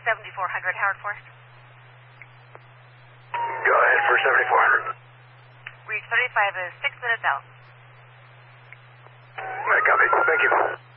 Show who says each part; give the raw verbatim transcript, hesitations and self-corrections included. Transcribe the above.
Speaker 1: seventy-four hundred, Howard Forest.
Speaker 2: Go ahead for seventy-four hundred.
Speaker 1: Reach thirty-five is six minutes out.
Speaker 2: All right, copy. Thank you.